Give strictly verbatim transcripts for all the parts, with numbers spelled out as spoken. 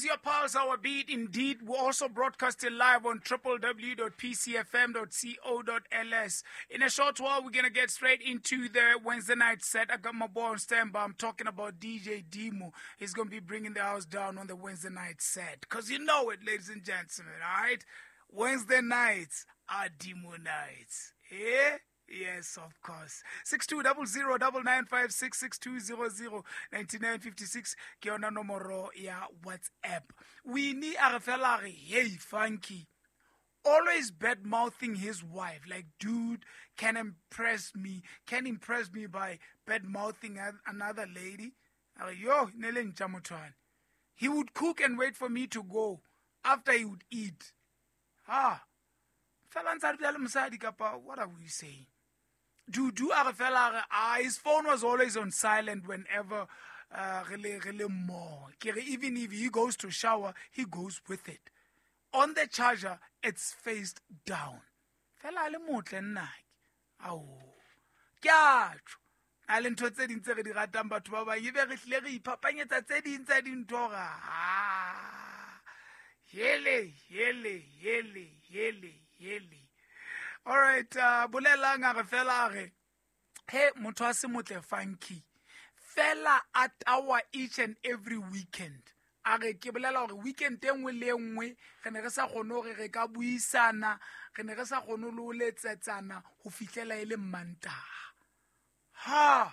your pulse, our beat. Indeed, we're also broadcasting live on w w w dot p c f m dot co dot l s. In a short while, we're going to get straight into the Wednesday night set. I got my boy on standby. I'm talking about D J Dimo. He's going to be bringing the house down on the Wednesday night set. Because you know it, ladies and gentlemen, all right? Wednesday nights are Dimo nights. Yeah? Yes, of course. six two zero zero nine nine five six six two zero zero nine nine five six ke yona nomoro ya WhatsApp. Winnie a re fela re, hey Funky, always bad mouthing his wife. Like, dude can impress me, can impress me by bad mouthing another lady. I re, yo, nele ncha motho. He would cook and wait for me to go after he would eat. Ah, fela ntsa re mosadi kapa, what are we saying? Dude, do a fella, ah, his phone was always on silent whenever uh, really, really more. Even if he goes to shower, he goes with it. On the charger, it's faced down. Fella, le motle nna. Au. Ke a tjho. A le ntho tse ding tse re di ratang batho ba bang, ebe re hlile re iphapanyetsa tse ding tsa dintho ga. Ah. Hele, hele, hele, hele, hele. All right, uh, bolelang a re fela re, he motho a se motle Funky, fela at our each and every weekend. A re ke bolela gore weekend e nngwe le nngwe re ne re sa kgone gore re ka buisana, re ne re sa kgone le ho letsetsana ho fihlela e le Mantaha. Ha.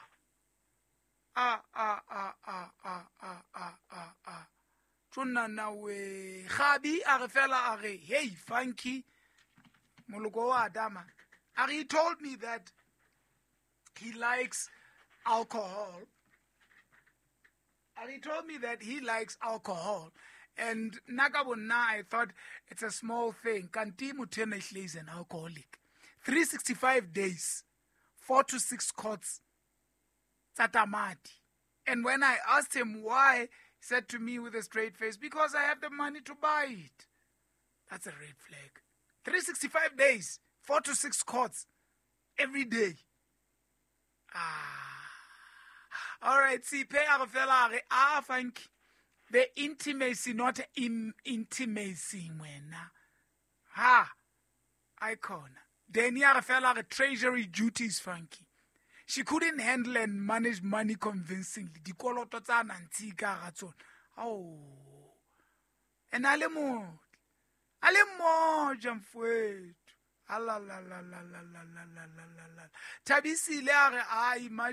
Ah ah ah ah ah ah ah ah ah. Tsona na we. Gabi a re fela a re, hey Funky, Moloko wa Adama. And he told me that he likes alcohol. And he told me that he likes alcohol. And Nagabona, I thought it's a small thing. Kanti mutene is an alcoholic. three hundred sixty-five days, four to six quarts, tatamati. And when I asked him why, he said to me with a straight face, because I have the money to buy it. That's a red flag. three hundred sixty-five days, four to six quarts, every day. Ah. All right, see, pay a fella, ah, Funky. The intimacy, not in intimacy, wena. Ha. Icon. Then a fella, treasury duties, Funky. She couldn't handle and manage money convincingly. Di koloto tsa nantika ratson. Oh. And alemo. Ale moja mfwetu. Ala la la la la la la la la la. Tabisile a re a imagine